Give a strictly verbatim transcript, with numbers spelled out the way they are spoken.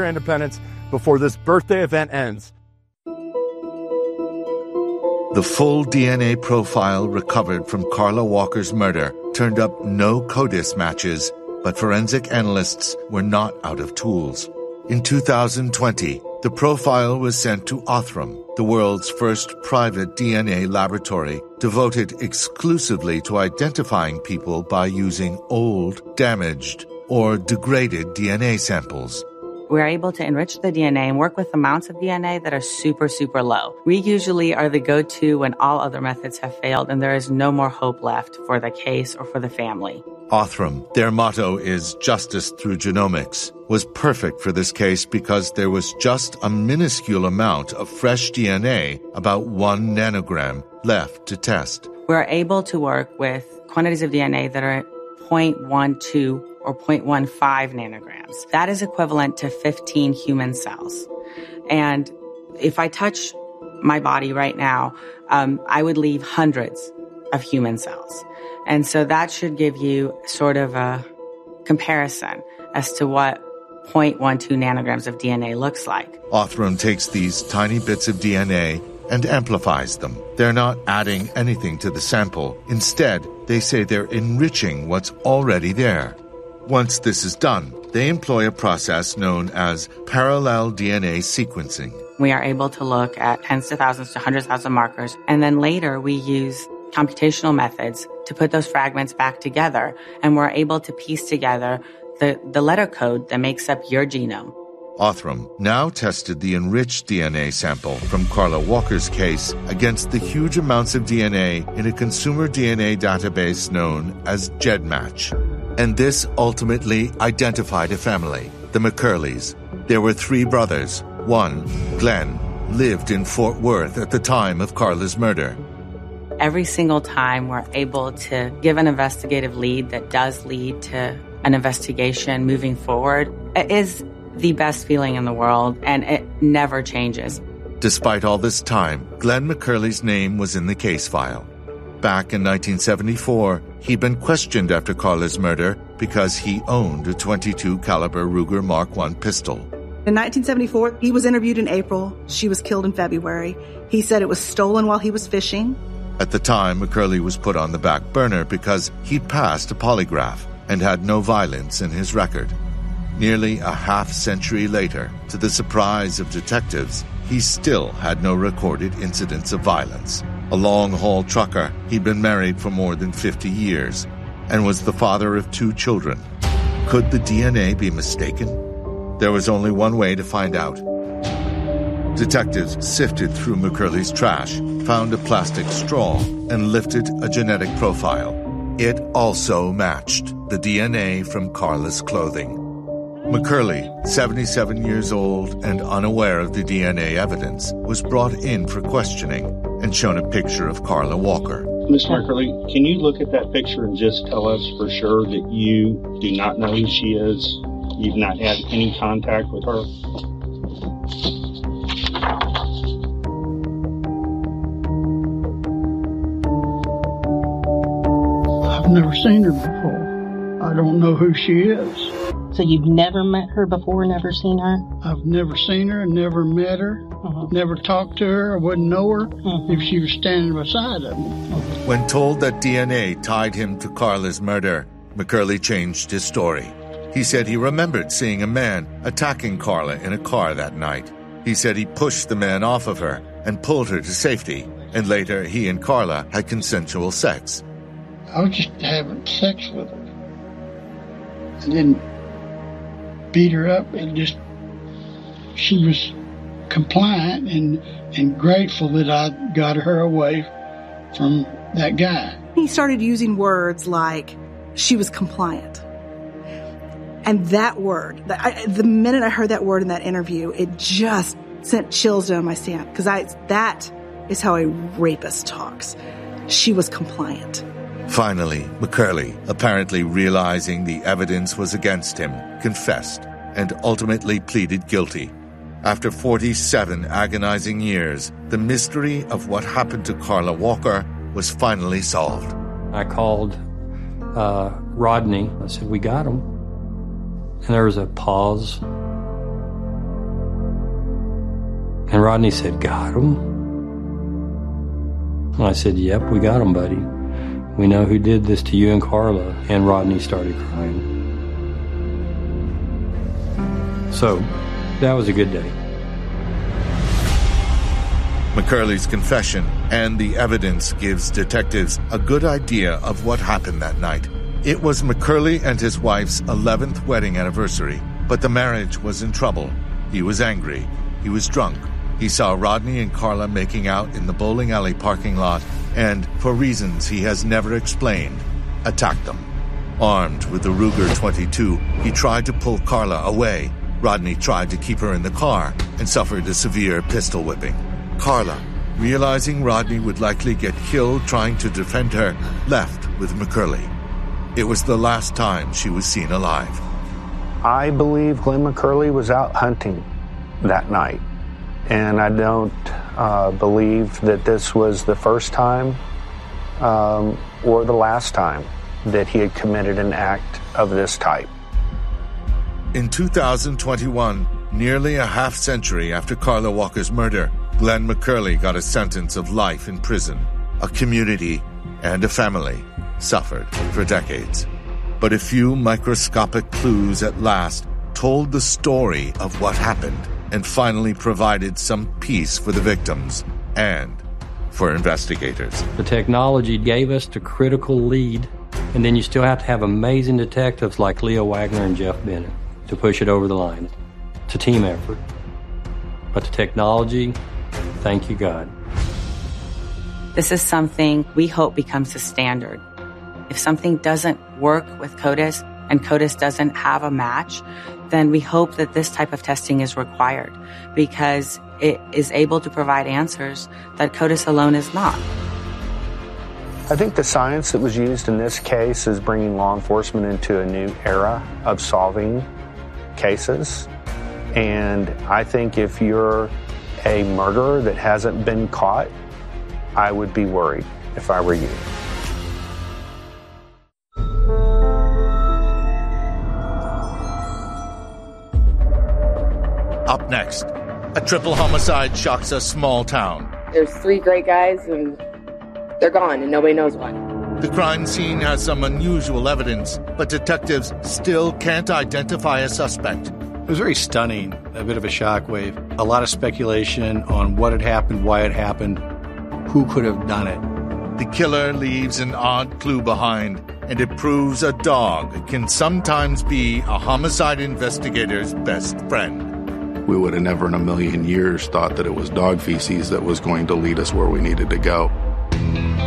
our independence before this birthday event ends. The full D N A profile recovered from Karla Walker's murder turned up no CODIS matches, but forensic analysts were not out of tools. In two thousand twenty, the profile was sent to Othram, the world's first private D N A laboratory devoted exclusively to identifying people by using old, damaged, or degraded D N A samples. We're able to enrich the D N A and work with amounts of D N A that are super, super low. We usually are the go-to when all other methods have failed and there is no more hope left for the case or for the family. Othram, their motto is justice through genomics, was perfect for this case because there was just a minuscule amount of fresh D N A, about one nanogram, left to test. We're able to work with quantities of D N A that are zero point one two or zero point one five nanograms. That is equivalent to fifteen human cells. And if I touch my body right now, um, I would leave hundreds of human cells. And so that should give you sort of a comparison as to what zero point one two nanograms of D N A looks like. Othram takes these tiny bits of D N A and amplifies them. They're not adding anything to the sample. Instead, they say they're enriching what's already there. Once this is done, they employ a process known as parallel D N A sequencing. We are able to look at tens of thousands to hundreds of thousands of markers, and then later we use computational methods to put those fragments back together, and we're able to piece together the, the letter code that makes up your genome. Othram now tested the enriched D N A sample from Karla Walker's case against the huge amounts of D N A in a consumer D N A database known as GEDmatch. And this ultimately identified a family, the McCurleys. There were three brothers. One, Glenn, lived in Fort Worth at the time of Karla's murder. Every single time we're able to give an investigative lead that does lead to an investigation moving forward, it is the best feeling in the world, and it never changes. Despite all this time, Glenn McCurley's name was in the case file. Back in nineteen seventy-four, he'd been questioned after Karla's murder because he owned a twenty-two caliber Ruger Mark one pistol. In nineteen seventy-four, he was interviewed in April. She was killed in February. He said it was stolen while he was fishing. At the time, McCurley was put on the back burner because he'd passed a polygraph and had no violence in his record. Nearly a half century later, to the surprise of detectives, he still had no recorded incidents of violence. A long-haul trucker, he'd been married for more than fifty years and was the father of two children. Could the D N A be mistaken? There was only one way to find out. Detectives sifted through McCurley's trash, found a plastic straw, and lifted a genetic profile. It also matched the D N A from Karla's clothing. McCurley, seventy-seven years old and unaware of the D N A evidence, was brought in for questioning and shown a picture of Karla Walker. Miss McCurley, can you look at that picture and just tell us for sure that you do not know who she is? You've not had any contact with her? I've never seen her before. I don't know who she is. So you've never met her before, never seen her? I've never seen her, never met her, uh-huh. never talked to her. I wouldn't know her uh-huh. if she was standing beside of me. Uh-huh. When told that D N A tied him to Karla's murder, McCurley changed his story. He said he remembered seeing a man attacking Karla in a car that night. He said he pushed the man off of her and pulled her to safety, and later he and Karla had consensual sex. I was just having sex with her. I didn't beat her up, and just she was compliant and and grateful that I got her away from that guy. He started using words like she was compliant. And that word, the, I, the minute I heard that word in that interview, it just sent chills down my spine, because I that is how a rapist talks. She was compliant. Finally, McCurley, apparently realizing the evidence was against him, confessed and ultimately pleaded guilty. After forty-seven agonizing years, the mystery of what happened to Karla Walker was finally solved. I called uh, Rodney. I said, "We got him." And there was a pause. And Rodney said, got him? And I said, yep, we got him, buddy. We know who did this to you and Carla. And Rodney started crying. So that was a good day. McCurley's confession and the evidence gives detectives a good idea of what happened that night. It was McCurley and his wife's eleventh wedding anniversary, but the marriage was in trouble. He was angry. He was drunk. He saw Rodney and Carla making out in the bowling alley parking lot and, for reasons he has never explained, attacked them. Armed with the Ruger twenty-two, he tried to pull Carla away. Rodney tried to keep her in the car and suffered a severe pistol whipping. Carla, realizing Rodney would likely get killed trying to defend her, left with McCurley. It was the last time she was seen alive. I believe Glenn McCurley was out hunting that night, and I don't uh, believe that this was the first time um, or the last time that he had committed an act of this type. In two thousand twenty-one, nearly a half century after Carla Walker's murder, Glenn McCurley got a sentence of life in prison. A community and a family suffered for decades. But a few microscopic clues at last told the story of what happened and finally provided some peace for the victims and for investigators. The technology gave us the critical lead, and then you still have to have amazing detectives like Leo Wagner and Jeff Bennett to push it over the line. It's a team effort. But the technology, thank you, God. This is something we hope becomes the standard. If something doesn't work with CODIS and CODIS doesn't have a match, then we hope that this type of testing is required because it is able to provide answers that CODIS alone is not. I think the science that was used in this case is bringing law enforcement into a new era of solving cases. And I think if you're a murderer that hasn't been caught, I would be worried if I were you. Up next, a triple homicide shocks a small town. There's three great guys and they're gone and nobody knows why. The crime scene has some unusual evidence, but detectives still can't identify a suspect. It was very stunning, a bit of a shockwave. A lot of speculation on what had happened, why it happened, who could have done it. The killer leaves an odd clue behind, and it proves a dog can sometimes be a homicide investigator's best friend. We would have never in a million years thought that it was dog feces that was going to lead us where we needed to go.